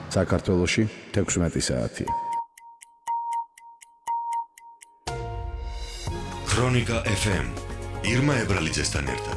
საქართველოში 16 საათია. ქრონიკა FM ირმა ებრალიძესთან ერთად.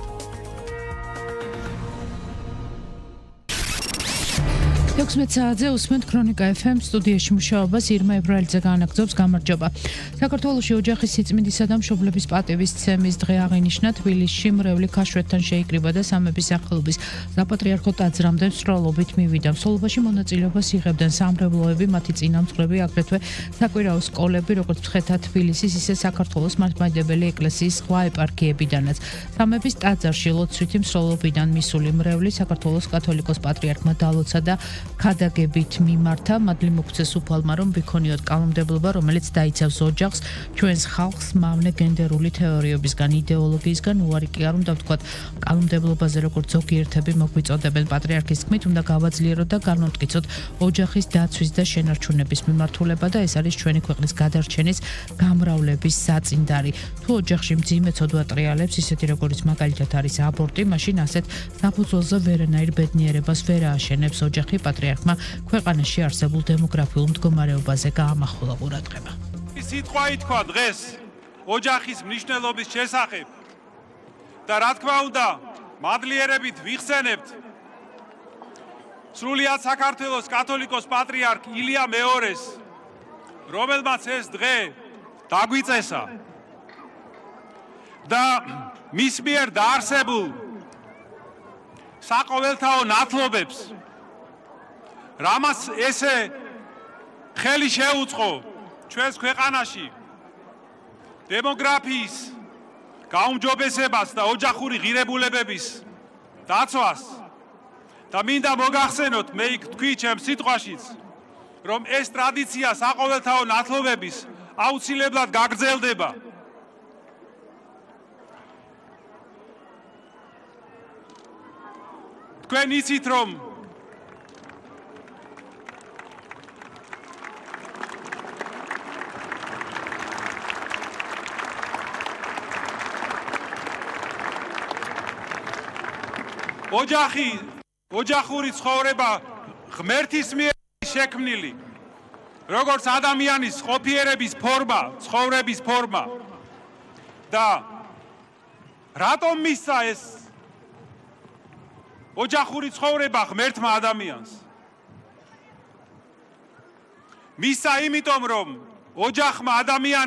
16 საათზე უსმენთ ქრონიკა FM სტუდიაში მუშაობას ირმა ებრალიძე განაგრძობს. გამარჯობა. საქართველოში ოჯახის სიწმინდისა და მშობლების პატივისცემის დღე აღინიშნა. თბილისში მრევლი ქაშვეთთან შეიკრიბა და სამების სახელობის საპატრიარქო ტაძრამდე მსვლელობით მივიდა. მსვლელობაში მონაწილეობას იღებდნენ სამრევლოები, მათი წინამძღვრები, აგრეთვე საკვირაო სკოლები, როგორც მცხეთა თბილისის, ისე საქართველოს მართლმადიდებელი ეკლესიის სხვა ეპარქიებიდანაც. სამების ტაძარში ლოცვითი მსვლელობიდან მისული მრევლი საქართველოს კათოლიკოს პატრიარქმა დალოცა და ქადაგებით მიმართა, მადლი მოგცეს უფალმა, რომ ვიქონიოთ კანონმდებლობა, რომელიც დაიცავს ოჯახს, ჩვენს ხალხს მავნე გენდერული თეორიებისგან, იდეოლოგიისგან, უარი კი არ უნდა ვთქვათ კანონმდებლობაზე, როგორც ზოგიერთები მოგვიწოდებენ. პატრიარქის თქმით, უნდა გავაძლიეროთ და განვამტკიცოთ ოჯახის დაცვის და შენარჩუნების მიმართულება და ეს არის ჩვენი ქვეყნის გადარჩენის გამრავლების საწინდარი. თუ ოჯახში მძიმე ცოდვა ტრიალებს, ისეთი როგორც მაგალითად არის აბორტი, მაშინ ასეთ საფუძველზე ვერანაირ ბედნიერებას ვერ ააშენებს ოჯახი. პატრიარქმა ქვეყანაში არსებულ დემოგრაფიულ მდგომარეობაზე გაამახვილა ყურადღება. სიტყვა ითქვა დღეს ოჯახის მნიშვნელობის შესახებ და რა თქმა უნდა, მადლიერებით ვიხსენებთ სრულიად საქართველოს კათოლიკოს პატრიარქ ილია მეორეს, რომელმაც ეს დღე დაგვიწესა და მის მიერ დაარსებულ საყოველთაო ნათლობებს, რამაც ესე ხელი შეუწყო ჩვენს ქვეყანაში დემოგრაფიის გაუმჯობესებას და ოჯახური ღირებულებების დაცვას და მინდა მოგახსენოთ, მე იქ თქვი ჩემს სიტყვაშიც, რომ ეს ტრადიცია საყოველთაო ნათლობების აუცილებლად გაგრძელდება. თქვენ იცით, რომ ოჯახური ცხოვრება ღმერთის მიერ შექმნილი, როგორც ადამიანის ყოფიერების ფორმა, ცხოვრების ფორმა. და რატომ მისცა ეს ოჯახური ცხოვრება ღმერთმა ადამიანს? მისცა იმიტომ, რომ ოჯახმა ადამიანს